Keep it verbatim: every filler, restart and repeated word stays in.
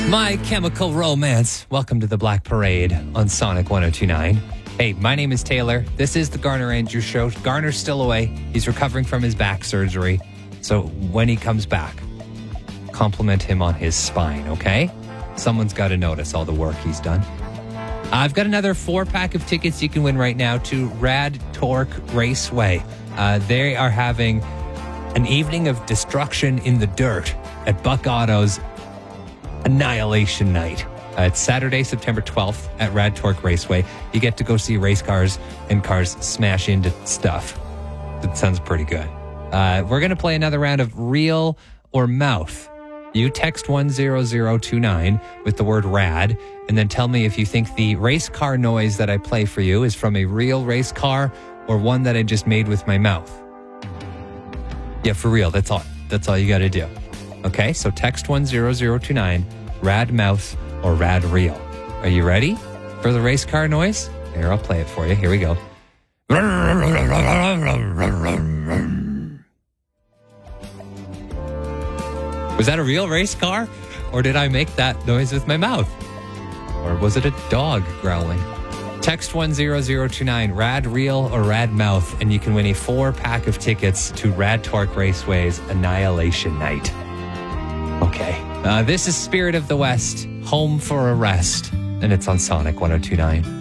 My Chemical Romance. Welcome to the Black Parade on Sonic one oh two point nine. Hey, my name is Taylor. This is the Garner Andrews Show. Garner's still away. He's recovering from his back surgery. So when he comes back, compliment him on his spine, okay? Someone's got to notice all the work he's done. I've got another four-pack of tickets you can win right now to Rad Torque Raceway. Uh, they are having an evening of destruction in the dirt at Buck Auto's Annihilation Night. Uh, it's Saturday, September twelfth at Rad Torque Raceway. You get to go see race cars and cars smash into stuff. That sounds pretty good. Uh, we're going to play another round of Real or Mouth. You text one zero zero two nine with the word rad, and then tell me if you think the race car noise that I play for you is from a real race car or one that I just made with my mouth. Yeah, for real. That's all. That's all you got to do. Okay, so text one zero zero two nine, rad mouth or rad real. Are you ready for the race car noise? Here, I'll play it for you. Here we go. Was that a real race car? Or did I make that noise with my mouth? Or was it a dog growling? Text one zero zero two nine, rad real or rad mouth, and you can win a four pack of tickets to Rad Torque Raceway's Annihilation Night. Okay. Uh, this is Spirit of the West, Home for a Rest, and it's on Sonic one oh two point nine.